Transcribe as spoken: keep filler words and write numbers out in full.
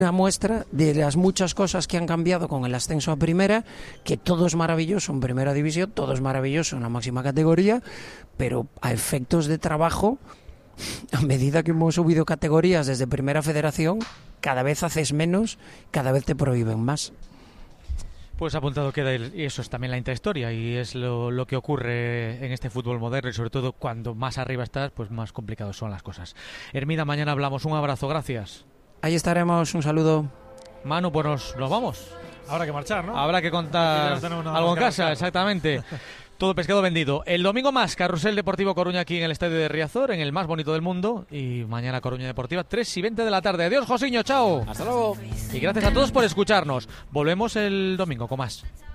Una muestra de las muchas cosas que han cambiado con el ascenso a primera, que todo es maravilloso en primera división, todo es maravilloso en la máxima categoría, pero a efectos de trabajo, a medida que hemos subido categorías desde primera federación, cada vez haces menos, cada vez te prohíben más. Pues apuntado queda, y eso es también la intrahistoria, y es lo, lo que ocurre en este fútbol moderno, y sobre todo cuando más arriba estás, pues más complicadas son las cosas. Hermida, mañana hablamos. Un abrazo, gracias. Ahí estaremos, un saludo. Manu, pues nos, nos vamos. Habrá que marchar, ¿no? Habrá que contar no algo en casa, marcar. Exactamente. Todo pescado vendido. El domingo más, Carrusel Deportivo Coruña aquí en el Estadio de Riazor, en el más bonito del mundo. Y mañana Coruña Deportiva, tres y veinte de la tarde. Adiós, Josiño, chao. Hasta luego. Y gracias a todos por escucharnos. Volvemos el domingo con más.